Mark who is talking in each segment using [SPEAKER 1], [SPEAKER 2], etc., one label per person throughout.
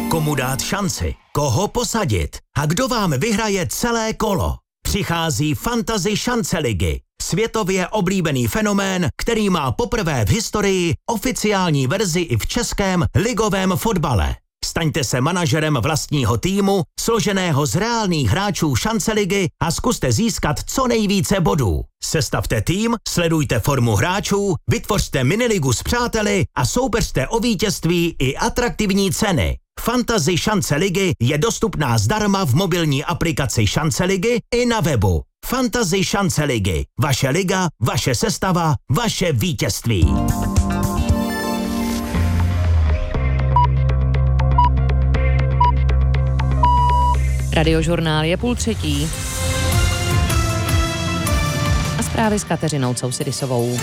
[SPEAKER 1] Komu dát šanci? Koho posadit? A kdo vám vyhraje celé kolo? Přichází Fantasy šance ligy. Světově oblíbený fenomén, který má poprvé v historii oficiální verzi i v českém ligovém fotbale. Staňte se manažerem vlastního týmu, složeného z reálných hráčů šance ligy a zkuste získat co nejvíce bodů. Sestavte tým, sledujte formu hráčů, vytvořte miniligu s přáteli a soupeřte o vítězství i atraktivní ceny. Fantasy šance ligy je dostupná zdarma v mobilní aplikaci Šance ligy i na webu. Fantasy šance ligy. Vaše liga, vaše sestava, vaše vítězství.
[SPEAKER 2] Radiožurnál je 2:30. A zprávy s Kateřinou Cousidisovou.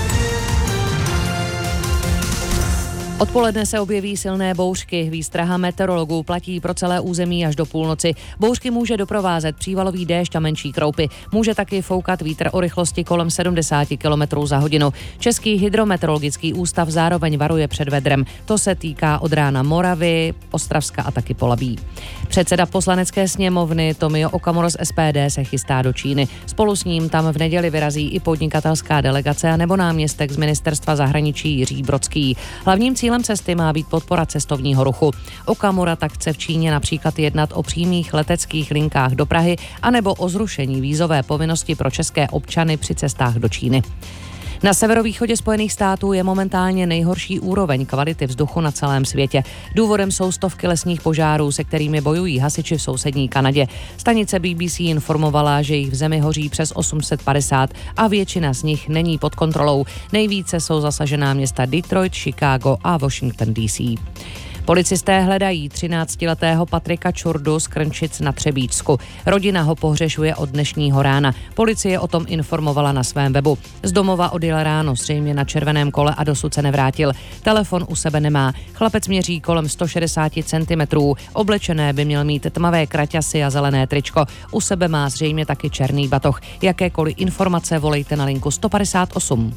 [SPEAKER 2] Odpoledne se objeví silné bouřky. Výstraha meteorologů platí pro celé území až do půlnoci. Bouřky může doprovázet přívalový déšť a menší kroupy. Může taky foukat vítr o rychlosti kolem 70 km za hodinu. Český hydrometeorologický ústav zároveň varuje před vedrem. To se týká od rána Moravy, Ostravska a taky Polabí. Předseda poslanecké sněmovny Tomio Okamura z SPD se chystá do Číny. Spolu s ním tam v neděli vyrazí i podnikatelská delegace a nebo náměstek z ministerstva zahraničí Jiří Brodský. Hlavním cílem cesty má být podpora cestovního ruchu. Okamura tak chce v Číně například jednat o přímých leteckých linkách do Prahy anebo o zrušení vízové povinnosti pro české občany při cestách do Číny. Na severovýchodě Spojených států je momentálně nejhorší úroveň kvality vzduchu na celém světě. Důvodem jsou stovky lesních požárů, se kterými bojují hasiči v sousední Kanadě. Stanice BBC informovala, že jich v zemi hoří přes 850 a většina z nich není pod kontrolou. Nejvíce jsou zasažená města Detroit, Chicago a Washington DC. Policisté hledají 13letého Patrika Čurdu z Krnčic na Třebíčsku. Rodina ho pohřešuje od dnešního rána. Policie o tom informovala na svém webu. Z domova odjel ráno, zřejmě na červeném kole a dosud se nevrátil. Telefon u sebe nemá. Chlapec měří kolem 160 cm. Oblečené by měl mít tmavé kraťasy a zelené tričko. U sebe má zřejmě taky černý batoh. Jakékoliv informace volejte na linku 158.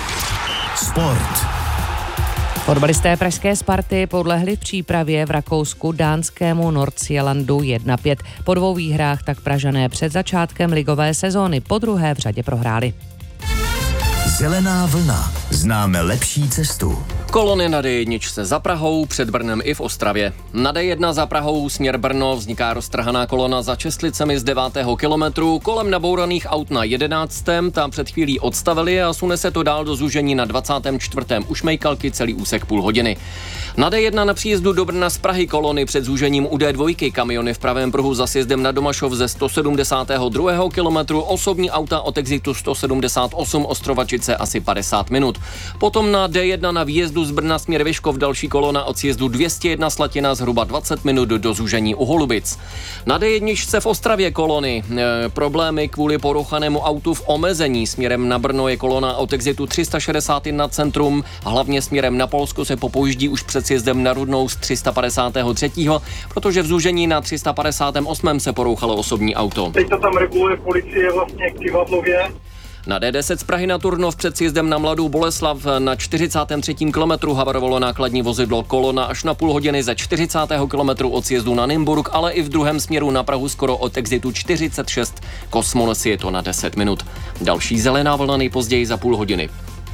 [SPEAKER 1] Sport.
[SPEAKER 2] Fotbalisté pražské Sparty podlehli v přípravě v Rakousku dánskému Nordsjællandu 1-5. Po 2 výhrách tak Pražané před začátkem ligové sezóny podruhé v řadě prohráli.
[SPEAKER 1] Zelená vlna. Známe lepší cestu.
[SPEAKER 3] Kolony na D1 za Prahou, před Brnem i v Ostravě. Na D1 za Prahou směr Brno vzniká roztrhaná kolona za Čestlicemi z 9. kilometru, kolem nabouraných aut na 11. Tam před chvílí odstavili a sune se to dál do zúžení na 24. u Šmejkalky celý úsek půl hodiny. Na D1 na příjezdu do Brna z Prahy kolony před zúžením u D2, kamiony v pravém pruhu za sjezdem na Domašov ze 172. kilometru, osobní auta od exitu 178 Ostrovačice asi 50 minut. Potom na D1 na výjezdu z Brna směr Vyškov další kolona od sjezdu 201 Slatina zhruba 20 minut do zúžení u Holubic. Na D1 v Ostravě kolony. Problémy kvůli porouchanému autu v omezení. Směrem na Brno je kolona od exitu 361 Centrum. Hlavně směrem na Polsko se popojíždí už před sjezdem na Rudnou z 353. protože v zúžení na 358. se porouchalo osobní auto.
[SPEAKER 4] Teď to tam reguluje policie vlastně k Kivadlově.
[SPEAKER 3] Na D10 z Prahy na Turnov před sjezdem na Mladou Boleslav na 43. kilometru havarovalo nákladní vozidlo, kolona až na půl hodiny ze 40. kilometru od sjezdu na Nymburk, ale i v druhém směru na Prahu skoro od exitu 46 Kosmones je to na 10 minut. Další zelená vlna nejpozději za půl hodiny.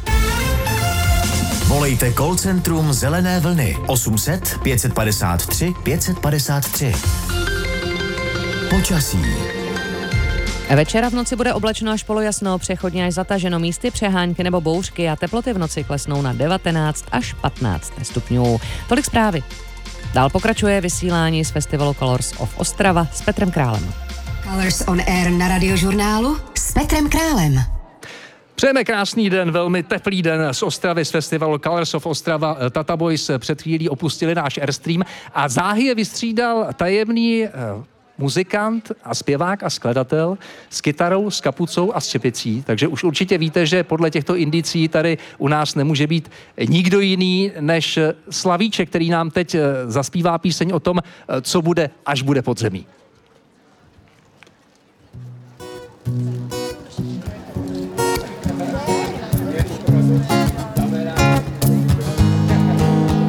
[SPEAKER 1] Volejte call centrum Zelené vlny 800 553 553. Počasí.
[SPEAKER 2] Večera v noci bude oblačno až polojasno, přechodně až zataženo, místy přehánky nebo bouřky a teploty v noci klesnou na 19 až 15 stupňů. Tolik zprávy. Dál pokračuje vysílání z festivalu Colors of Ostrava s Petrem Králem.
[SPEAKER 5] Colors on Air na Radiožurnálu s Petrem Králem.
[SPEAKER 6] Přejeme krásný den, velmi teplý den z Ostravy, z festivalu Colors of Ostrava. Tata Boys před chvílí opustili náš Airstream a záhy je vystřídal tajemný muzikant a zpěvák a skladatel s kytarou, s kapucou a s čepicí, takže už určitě víte, že podle těchto indicí tady u nás nemůže být nikdo jiný než Slavíček, který nám teď zaspívá píseň o tom, co bude, až bude podzemí.